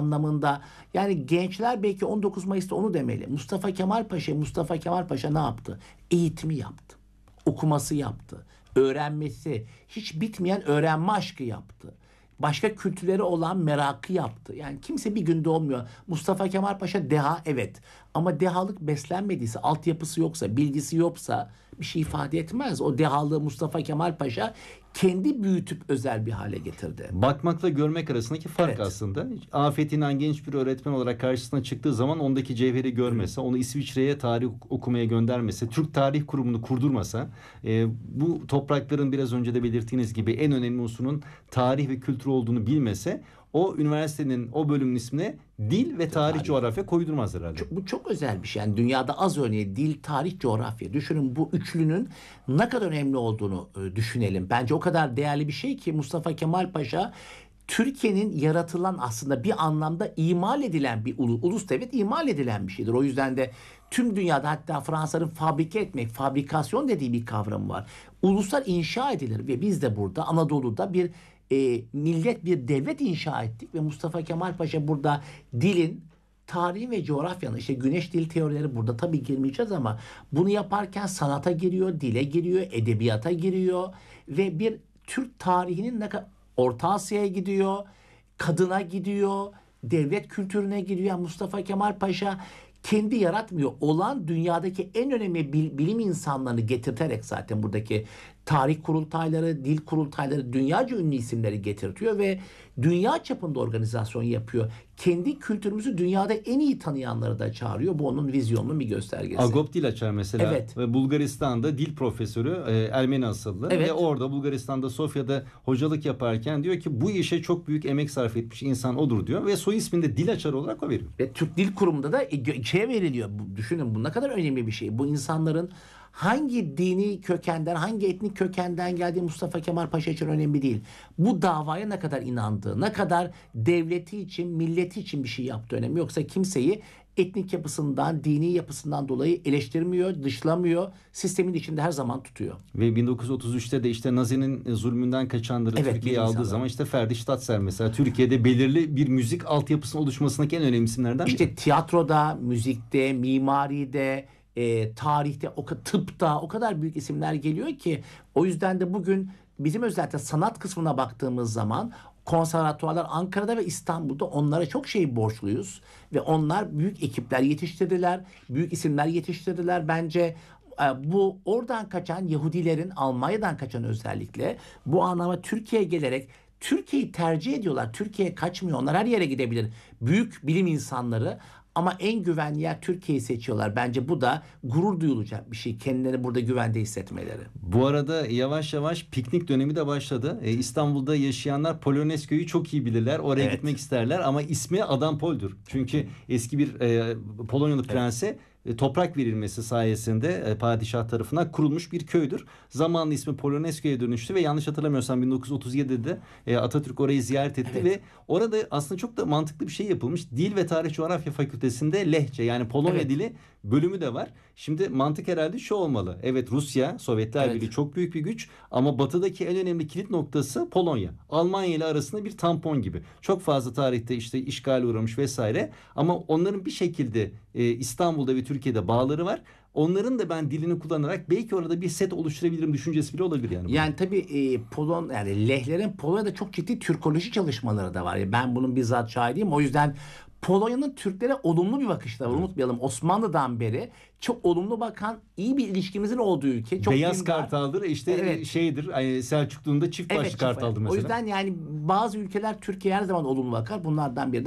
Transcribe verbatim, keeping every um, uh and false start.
anlamında. Yani gençler belki on dokuz Mayıs'ta onu demeli. Mustafa Kemal Paşa, Mustafa Kemal Paşa ne yaptı? Eğitimi yaptı. Okuması yaptı. Öğrenmesi, hiç bitmeyen öğrenme aşkı yaptı. Başka kültürleri olan merakı yaptı. Yani kimse bir günde olmuyor. Mustafa Kemal Paşa deha, evet. Ama dehalık beslenmediyse, altyapısı yoksa, bilgisi yoksa bir şey ifade etmez. O dehalığı Mustafa Kemal Paşa kendi büyütüp özel bir hale getirdi. Bakmakla görmek arasındaki fark Evet. aslında. Afet İnan genç bir öğretmen olarak karşısına çıktığı zaman ondaki cevheri görmese, onu İsviçre'ye tarih okumaya göndermese, Türk Tarih Kurumu'nu kurdurmasa, e, bu toprakların biraz önce de belirttiğiniz gibi en önemli unsurunun tarih ve kültür olduğunu bilmese, o üniversitenin o bölümün ismine dil ve tarih, Tarih. coğrafya koydurmaz herhalde. Çok, bu çok özel bir şey. Yani dünyada az örneği dil, tarih, coğrafya. Düşünün bu üçlünün ne kadar önemli olduğunu e, düşünelim. Bence o kadar değerli bir şey ki Mustafa Kemal Paşa Türkiye'nin yaratılan, aslında bir anlamda imal edilen bir ulu, ulus devlet imal edilen bir şeydir. O yüzden de tüm dünyada, hatta Fransa'nın fabrike etmek, fabrikasyon dediği bir kavram var. Uluslar inşa edilir ve biz de burada Anadolu'da bir e, millet, bir devlet inşa ettik ve Mustafa Kemal Paşa burada dilin, tarihin ve coğrafyanın, işte güneş dil teorileri burada tabii girmeyeceğiz ama bunu yaparken sanata giriyor, dile giriyor, edebiyata giriyor ve bir Türk tarihinin ne kadar, Orta Asya'ya gidiyor, kadına gidiyor, devlet kültürüne gidiyor. Yani Mustafa Kemal Paşa kendi yaratmıyor. Olan dünyadaki en önemli bil, bilim insanlarını getirterek zaten buradaki tarih kurultayları, dil kurultayları, dünyaca ünlü isimleri getirtiyor ve dünya çapında organizasyon yapıyor. Kendi kültürümüzü dünyada en iyi tanıyanları da çağırıyor. Bu onun vizyonunun bir göstergesi. Agop Dilaçar mesela, Evet. ve Bulgaristan'da dil profesörü, e, Ermeni asıllı, Evet. ve orada Bulgaristan'da Sofya'da hocalık yaparken diyor ki bu işe çok büyük emek sarf etmiş insan odur diyor ve soy ismini de Dilaçar olarak o veriyor. Ve Türk Dil Kurumu'nda da şeye veriliyor. Bu, düşünün bu ne kadar önemli bir şey. Bu insanların hangi dini kökenden, hangi etnik kökenden geldiği Mustafa Kemal Paşa için önemli değil. Bu davaya ne kadar inandığı, ne kadar devleti için, milleti için bir şey yaptığı önemli. Yoksa kimseyi etnik yapısından, dini yapısından dolayı eleştirmiyor, dışlamıyor. Sistemin içinde her zaman tutuyor. Ve bin dokuz yüz otuz üçte de işte Nazi'nin zulmünden kaçanları Evet, Türkiye'ye bilim aldığı insanları. zaman işte Ferdi Ştatser mesela Türkiye'de belirli bir müzik altyapısının oluşmasındaki en önemli isimlerden biri. İşte tiyatroda, müzikte, mimaride, e, tarihte, o ka- tıpta o kadar büyük isimler geliyor ki o yüzden de bugün bizim özellikle sanat kısmına baktığımız zaman konservatuvarlar Ankara'da ve İstanbul'da onlara çok şey borçluyuz ve onlar büyük ekipler yetiştirdiler, büyük isimler yetiştirdiler. Bence e, bu oradan kaçan Yahudilerin, Almanya'dan kaçan özellikle bu anlamda Türkiye'ye gelerek Türkiye'yi tercih ediyorlar. Türkiye'ye kaçmıyor. Onlar her yere gidebilir. Büyük bilim insanları ama en güvenli yer Türkiye'yi seçiyorlar. Bence bu da gurur duyulacak bir şey. Kendileri burada güvende hissetmeleri. Bu arada yavaş yavaş piknik dönemi de başladı. Ee, İstanbul'da yaşayanlar Polonezköy'ü çok iyi bilirler. Oraya Evet. gitmek isterler ama ismi Adam Pol'dur. Çünkü eski bir e, Polonyalı prense e, toprak verilmesi sayesinde e, padişah tarafından kurulmuş bir köydür. Zamanla ismi Polonezköy'e dönüştü ve yanlış hatırlamıyorsam bin dokuz yüz otuz yedide e, Atatürk orayı ziyaret etti Evet. ve orada aslında çok da mantıklı bir şey yapılmış. Dil ve Tarih Coğrafya Fakültesinde Lehçe, yani Polonya Evet. dili bölümü de var. Şimdi mantık herhalde şu olmalı. Evet, Rusya, Sovyetler Evet. Birliği çok büyük bir güç ama batıdaki en önemli kilit noktası Polonya. Almanya ile arasında bir tampon gibi. Çok fazla tarihte işte işgal uğramış vesaire ama onların bir şekilde e, İstanbul'da ve Türkiye'de bağları var. Onların da ben dilini kullanarak belki orada bir set oluşturabilirim düşüncesi bile olabilir yani. Yani tabii e, Polon, yani Lehlerin Polonya'da çok ciddi Türkoloji çalışmaları da var. Yani ben bunun bizzat şahidiyim. O yüzden Polonya'nın Türklere olumlu bir bakışı da var. Evet. Unutmayalım, Osmanlı'dan beri çok olumlu bakan, iyi bir ilişkimizin olduğu ülke. Çok Beyaz dindar. kartaldır işte, Evet. şeydir, yani Selçuklu'nda çift başlı Evet, kartaldı mesela. o yüzden yani bazı ülkeler Türkiye'ye her zaman olumlu bakar. Bunlardan biri de